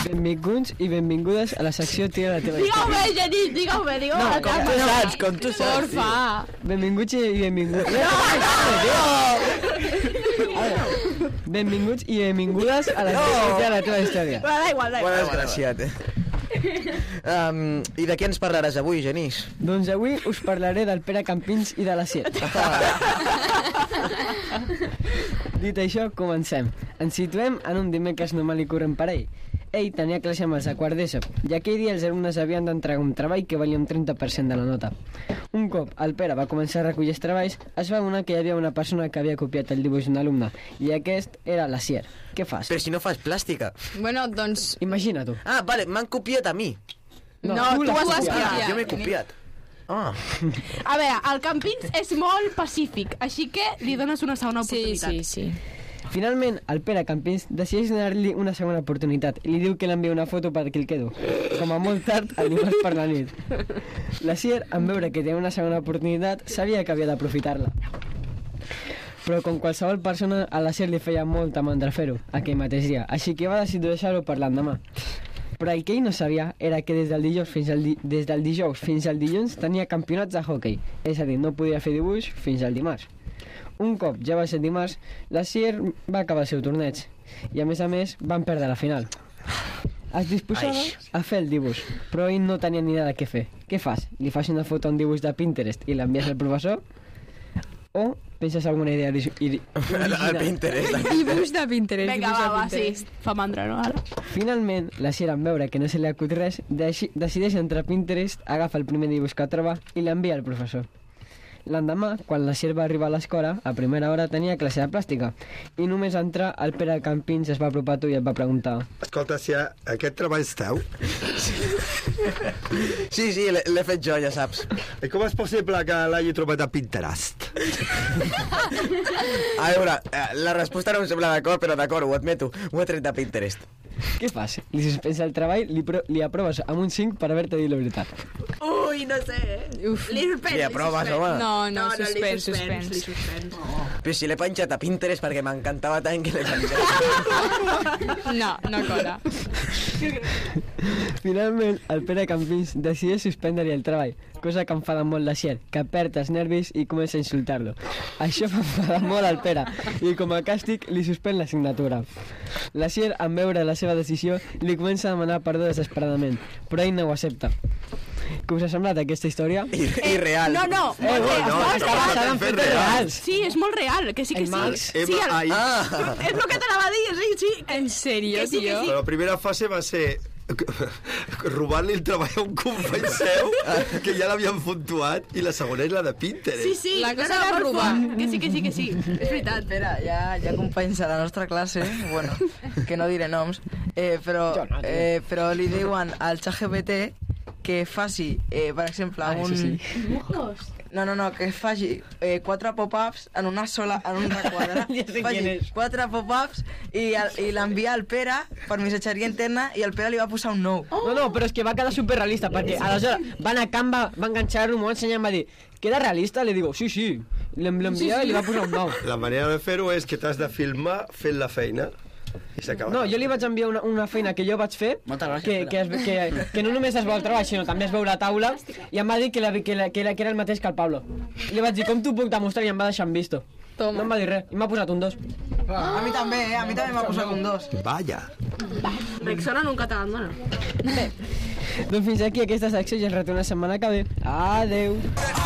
Benvinguts i benvingudes a la secció Tira la teva història. Digue-ho bé, Genís, digue-ho bé. Com tu saps. Porfa. Benvinguts i benvingudes... Benvinguts i benvingudes a la secció Tira la teva història. Però da igual. Bona desgraciat, I de què ens parlaràs avui, Genís? Doncs avui us parlaré del Pere Campins i de la Sier. Dit això, comencem. Ens situem en un dimecres normal i corrent per ell. Ell tenia classe amb els de quart d'ESO i aquell dia els alumnes havien d'entregar un treball que valia un 30% de la nota. Un cop el Pere va començar a recollir els treballs, es va adonar que hi havia una persona que havia copiat el dibuix d'un alumne i aquest era la Sier. Què fas? Però si no fas plàstica. Bueno, doncs... Imagina tu. Ah, vale, m'han copiat a mi. No, tu has copiat. Jo m'he copiat. Ah. A veure, el Campins és molt pacífic, així que li dones una segona oportunitat. Sí. Finalment, el Pere Campins decideix donar-li una segona oportunitat i li diu que l'envia una foto perquè el quedo. Com a molt tard, el dimarts per la nit. La Sier, en veure que tenia una segona oportunitat, sabia que havia d'aprofitar-la. Però com qualsevol persona, a la Sier li feia molta mandra fer-ho aquell mateix dia, així que va decidir deixar-ho per l'endemà. Però el que ell no sabia era que des del dijous fins al dilluns tenia campionats de hoquei, és a dir, no podia fer dibuix fins al dimarts. Un cop ja va ser dimarts, la Sier va acabar el seu torneig i a més van perdre la final. Es disposava a fer el dibuix, però ell no tenia ni idea de què fer. Què fas? Li fas una foto a un dibuix de Pinterest i l'envies al professor? O penses alguna idea original? El Pinterest. Dibuix de Pinterest. Vinga, va, sí. Fa mandra, no? Ara. Finalment, la Sier, en veure que no se li acut res, decideix entrar a Pinterest, agafa el primer dibuix que troba i l'envia al professor. L'endemà, quan la Sier va arribar a l'escola, a primera hora tenia classe de plàstica i només entrar, el Pere Campins es va apropar a tu i et va preguntar: Escolta, si aquest treball és teu? Sí, l'he fet jo, ja saps. I com és possible que l'hagi trobat a Pinterest? A veure, la resposta no em sembla d'acord, però d'acord, ho admeto. Ho he tret de Pinterest. Què fas? Li suspensa el treball, li aproves amb un 5 per haver-te dit la veritat. Ui, no sé. Uf. Li suspens. Li aproves, home. No, suspens. Li suspens. Però si l'he penjat a Pinterest perquè m'encantava tant que l'he penjat. No cola. Finalment, el Pere Campins decideix suspendre-li el treball, cosa que enfada molt la Sier, que perd els nervis i comença a insultar-lo. Això fa enfadar molt al Pere i com a càstig li suspèn l'assignatura. La Sier, en veure la seva decisió, li comença a demanar perdó desesperadament, però ell no ho accepta. Què us ha semblat aquesta història? I real. No. Està basada en fets reals. Sí, és molt real, que sí. El Max. Sí, és el que t'anava a dir, sí. En sèrio, tio? Però la primera fase va ser robar-li el treball a un company seu que ja l'havien puntuat i la segona és la de Pinterest. Sí, La cosa era robar. Que sí. És veritat. Espera, hi ha companys a la nostra classe, bueno, que no diré noms, però li diuen al ChatGPT que faci, per exemple, Dibujos. No, que faci 4 pop-ups en un requadre. Ja sé quin és. 4 pop-ups i l'envia al Pere per missatgeria interna i el Pere li va posar un 9. No, però és que va quedar superrealista, perquè aleshores va anar a Canva, va enganxar-lo, m'ho va ensenyar i em va dir: queda realista? Li digo, sí. L'envia i li va posar un 9. La manera de fer-ho és que t'has de filmar fent la feina i s'acaba. No, jo li vaig enviar una feina que jo vaig fer, que no només es veu el treball, sinó també es veu la taula, i em va dir que era el mateix que el Pablo. I li vaig dir, com t'ho puc demostrar? I em va deixar en visto. No em va dir res, i m'ha posat un 2. A mi també m'ha posat un 2. Vaya. Rexona nunca t'abandona. Doncs fins aquí aquesta secció i ens retornem la setmana que ve. Adeu.